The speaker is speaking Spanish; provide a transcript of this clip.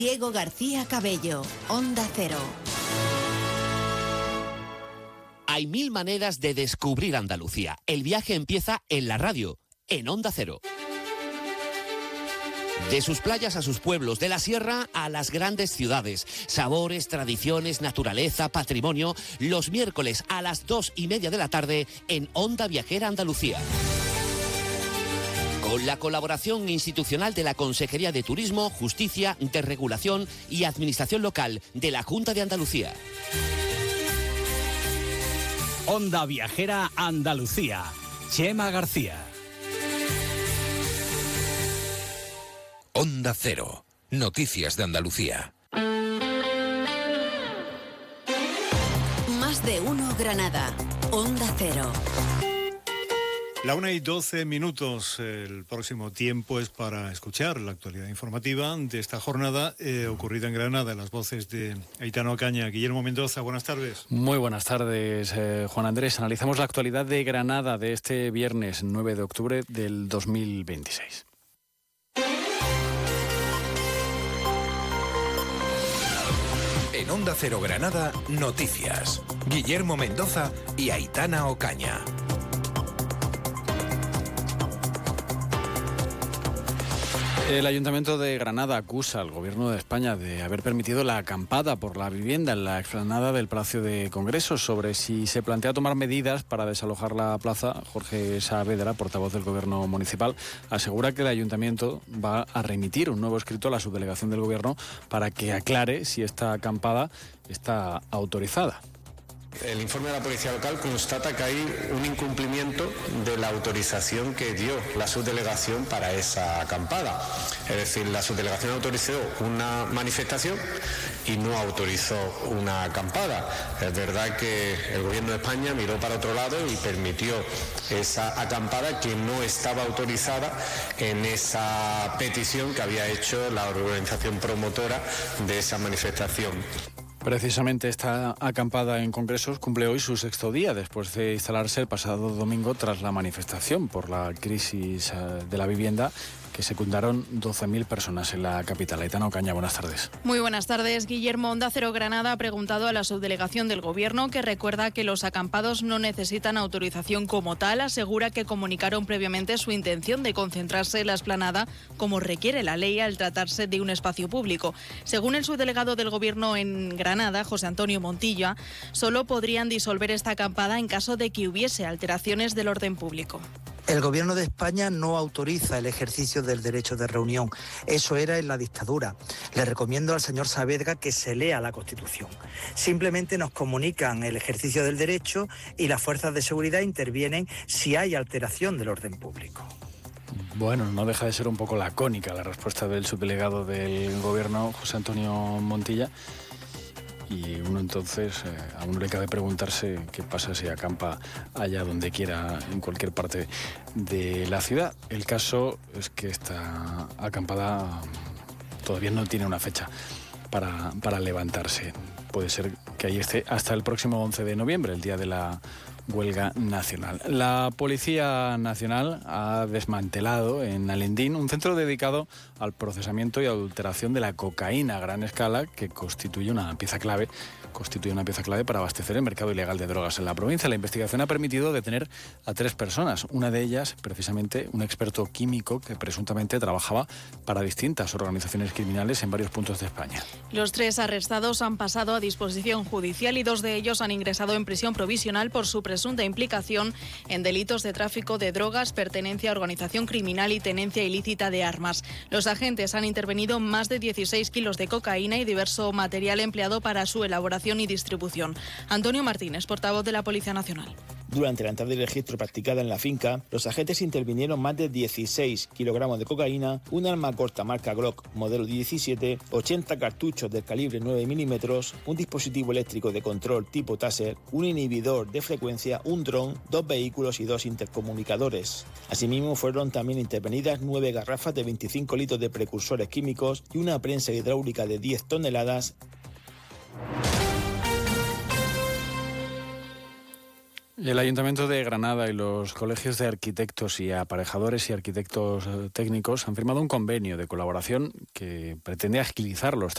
Diego García Cabello, Onda Cero. Hay 1000 maneras de descubrir Andalucía. El viaje empieza en la radio, en Onda Cero. De sus playas a sus pueblos, de la sierra a las grandes ciudades. Sabores, tradiciones, naturaleza, patrimonio. Los miércoles a las 2:30 de la tarde en Onda Viajera Andalucía. Con la colaboración institucional de la Consejería de Turismo, Justicia, Desregulación y Administración Local de la Junta de Andalucía. Onda Viajera Andalucía. Chema García. Onda Cero. Noticias de Andalucía. Más de uno Granada. Onda Cero. La 1:12. El próximo tiempo es para escuchar la actualidad informativa de esta jornada ocurrida en Granada. Las voces de Aitana Ocaña, Guillermo Mendoza. Buenas tardes. Muy buenas tardes, Juan Andrés. Analizamos la actualidad de Granada de este viernes 9 de octubre del 2026. En Onda Cero Granada, noticias. Guillermo Mendoza y Aitana Ocaña. El Ayuntamiento de Granada acusa al Gobierno de España de haber permitido la acampada por la vivienda en la explanada del Palacio de Congresos. Sobre si se plantea tomar medidas para desalojar la plaza, Jorge Saavedra, portavoz del Gobierno municipal, asegura que el Ayuntamiento va a remitir un nuevo escrito a la subdelegación del Gobierno para que aclare si esta acampada está autorizada. El informe de la Policía Local constata que hay un incumplimiento de la autorización que dio la subdelegación para esa acampada. Es decir, la subdelegación autorizó una manifestación y no autorizó una acampada. Es verdad que el Gobierno de España miró para otro lado y permitió esa acampada que no estaba autorizada en esa petición que había hecho la organización promotora de esa manifestación. Precisamente esta acampada en Congresos cumple hoy su 6º día después de instalarse el pasado domingo tras la manifestación por la crisis de la vivienda que secundaron 12.000 personas en la capital. Aitana Ocaña, buenas tardes. Muy buenas tardes. Guillermo, Onda Cero Granada ha preguntado a la subdelegación del Gobierno, que recuerda que los acampados no necesitan autorización como tal. Asegura que comunicaron previamente su intención de concentrarse en la explanada como requiere la ley al tratarse de un espacio público. Según el subdelegado del Gobierno en Granada, José Antonio Montilla, solo podrían disolver esta acampada en caso de que hubiese alteraciones del orden público. El Gobierno de España no autoriza el ejercicio del derecho de reunión. Eso era en la dictadura. Le recomiendo al señor Saavedra que se lea la Constitución. Simplemente nos comunican el ejercicio del derecho y las fuerzas de seguridad intervienen si hay alteración del orden público. Bueno, no deja de ser un poco lacónica la respuesta del subdelegado del Gobierno, José Antonio Montilla. Y uno entonces, a uno le cabe preguntarse qué pasa si acampa allá donde quiera, en cualquier parte de la ciudad. El caso es que esta acampada todavía no tiene una fecha para levantarse. Puede ser que ahí esté hasta el próximo 11 de noviembre, el día de la huelga nacional. La Policía Nacional ha desmantelado en Alendín un centro dedicado al procesamiento y adulteración de la cocaína a gran escala, que constituye una pieza clave para abastecer el mercado ilegal de drogas en la provincia. La investigación ha permitido detener a 3 personas, una de ellas precisamente un experto químico que presuntamente trabajaba para distintas organizaciones criminales en varios puntos de España. Los 3 arrestados han pasado a disposición judicial y 2 de ellos han ingresado en prisión provisional por su presunta implicación en delitos de tráfico de drogas, pertenencia a organización criminal y tenencia ilícita de armas. Los agentes han intervenido más de 16 kilos de cocaína y diverso material empleado para su elaboración y distribución. Antonio Martínez, portavoz de la Policía Nacional. Durante la entrada y registro practicada en la finca, los agentes intervinieron más de 16 kilogramos de cocaína, un arma corta marca Glock modelo 17, 80 cartuchos del calibre 9 milímetros, un dispositivo eléctrico de control tipo Taser, un inhibidor de frecuencia, un dron, 2 vehículos y 2 intercomunicadores. Asimismo, fueron también intervenidas 9 garrafas de 25 litros de precursores químicos y una prensa hidráulica de 10 toneladas. El Ayuntamiento de Granada y los colegios de arquitectos y aparejadores y arquitectos técnicos han firmado un convenio de colaboración que pretende agilizar los